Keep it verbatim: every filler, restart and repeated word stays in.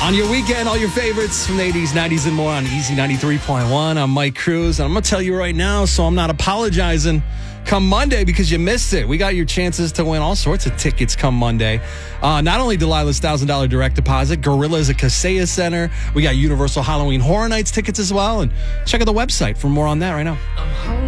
On your weekend, all your favorites from the eighties, nineties, and more on Easy ninety-three point one. I'm Mike Cruz, and I'm going to tell you right now, so I'm not apologizing, come Monday because you missed it. We got your chances to win all sorts of tickets come Monday. Uh, not only Delilah's one thousand dollars direct deposit, Gorillas at Kaseya Center. We got Universal Halloween Horror Nights tickets as well. And check out the website for more on that right now.